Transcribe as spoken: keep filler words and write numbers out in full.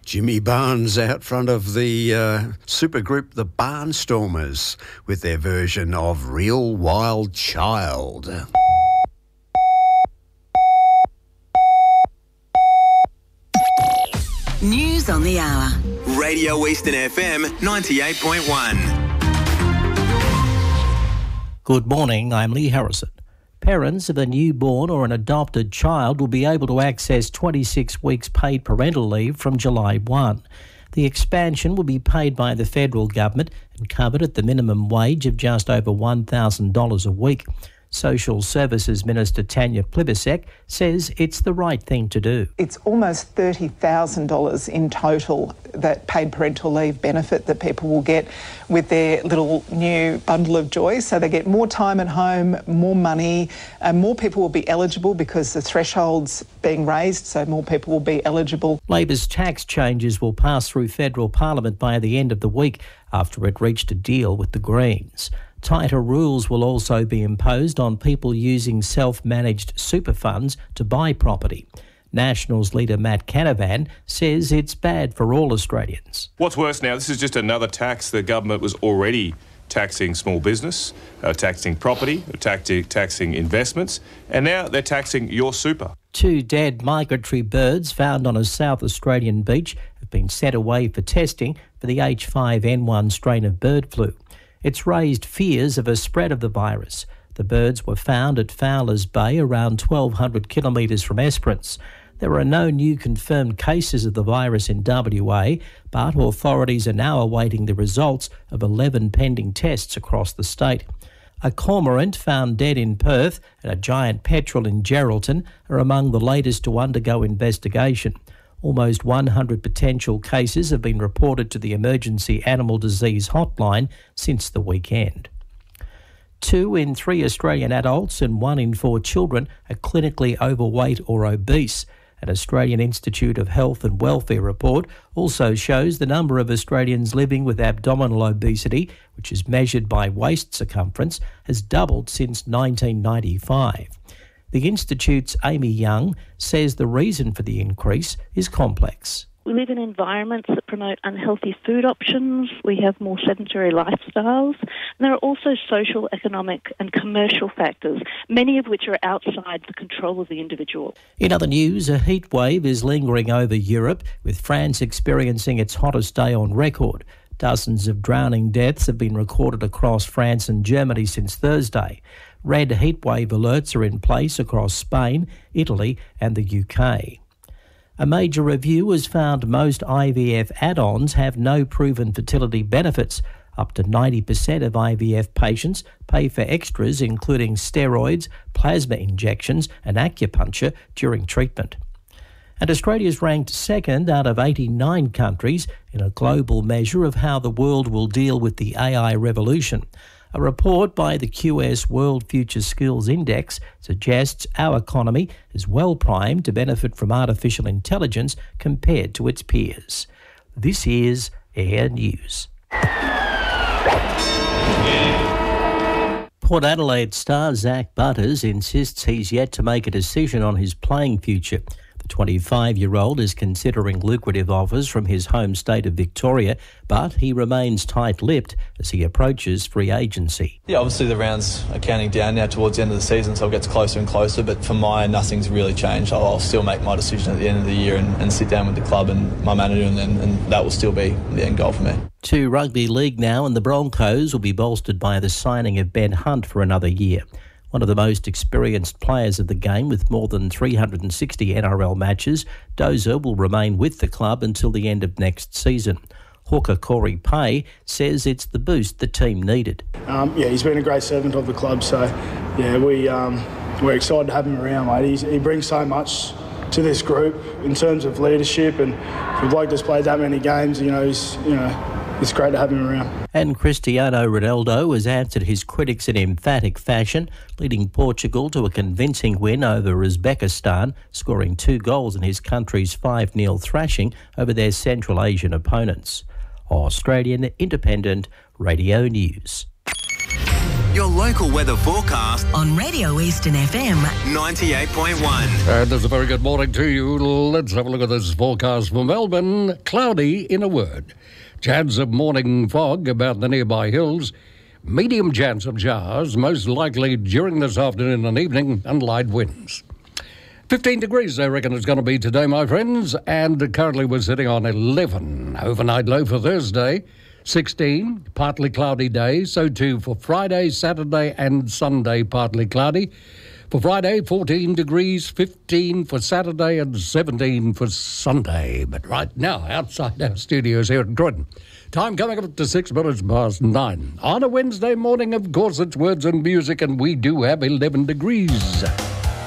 Jimmy Barnes out front of the uh, supergroup The Barnstormers with their version of Real Wild Child. News on the hour. Radio Eastern F M ninety-eight point one. Good morning, I'm Lee Harrison. Parents of a newborn or an adopted child will be able to access twenty-six weeks paid parental leave from July first. The expansion will be paid by the federal government and covered at the minimum wage of just over one thousand dollars a week. Social Services Minister Tanya Plibersek says it's the right thing to do. It's almost thirty thousand dollars in total, that paid parental leave benefit that people will get with their little new bundle of joy. So they get more time at home, more money, and more people will be eligible because the threshold's being raised, so more people will be eligible. Labor's tax changes will pass through federal parliament by the end of the week after it reached a deal with the Greens. Tighter rules will also be imposed on people using self-managed super funds to buy property. Nationals leader Matt Canavan says it's bad for all Australians. What's worse now, this is just another tax. The government was already taxing small business, uh, taxing property, taxing, taxing investments, and now they're taxing your super. Two dead migratory birds found on a South Australian beach have been sent away for testing for the H five N one strain of bird flu. It's raised fears of a spread of the virus. The birds were found at Fowler's Bay, around twelve hundred kilometres from Esperance. There are no new confirmed cases of the virus in W A, but authorities are now awaiting the results of eleven pending tests across the state. A cormorant found dead in Perth and a giant petrel in Geraldton are among the latest to undergo investigation. Almost one hundred potential cases have been reported to the Emergency Animal Disease Hotline since the weekend. Two in three Australian adults and one in four children are clinically overweight or obese. An Australian Institute of Health and Welfare report also shows the number of Australians living with abdominal obesity, which is measured by waist circumference, has doubled since nineteen ninety-five. The Institute's Amy Young says the reason for the increase is complex. We live in environments that promote unhealthy food options. We have more sedentary lifestyles. And there are also social, economic and commercial factors, many of which are outside the control of the individual. In other news, a heat wave is lingering over Europe, with France experiencing its hottest day on record. Dozens of drowning deaths have been recorded across France and Germany since Thursday. Red heatwave alerts are in place across Spain, Italy and the U K. A major review has found most I V F add-ons have no proven fertility benefits. Up to ninety percent of I V F patients pay for extras including steroids, plasma injections and acupuncture during treatment. And Australia's ranked second out of eighty-nine countries in a global measure of how the world will deal with the A I revolution. A report by the Q S World Future Skills Index suggests our economy is well primed to benefit from artificial intelligence compared to its peers. This is Air News. Port Adelaide star Zach Butters insists he's yet to make a decision on his playing future. The twenty-five-year-old is considering lucrative offers from his home state of Victoria, but he remains tight-lipped as he approaches free agency. Yeah, obviously the rounds are counting down now towards the end of the season, so it gets closer and closer, but for mine, nothing's really changed. I'll, I'll still make my decision at the end of the year and, and sit down with the club and my manager, and, then, and that will still be the end goal for me. To rugby league now, and the Broncos will be bolstered by the signing of Ben Hunt for another year. One of the most experienced players of the game with more than three hundred sixty N R L matches, Dozer will remain with the club until the end of next season. Hawker Corey Pay says it's the boost the team needed. Um, yeah, he's been a great servant of the club, so yeah, we, um, we're excited to have him around, mate. He's, he brings so much to this group in terms of leadership, and for a bloke that's played that many games, you know, he's, you know, it's great to have him around. And Cristiano Ronaldo has answered his critics in emphatic fashion, leading Portugal to a convincing win over Uzbekistan, scoring two goals in his country's five nil thrashing over their Central Asian opponents. Australian Independent Radio News. Your local weather forecast on Radio Eastern F M ninety-eight point one. And it's a very good morning to you. Let's have a look at this forecast for Melbourne. Cloudy in a word. Chance of morning fog about the nearby hills. Medium chance of showers, most likely during this afternoon and evening, and light winds. fifteen degrees, I reckon it's going to be today, my friends, and currently we're sitting on eleven. Overnight low for Thursday, sixteen, partly cloudy day, so too for Friday, Saturday and Sunday, partly cloudy. For Friday, fourteen degrees, fifteen for Saturday and seventeen for Sunday. But right now, outside our studios here at Croydon, time coming up to six minutes past nine. On a Wednesday morning, of course, it's words and music, and we do have eleven degrees.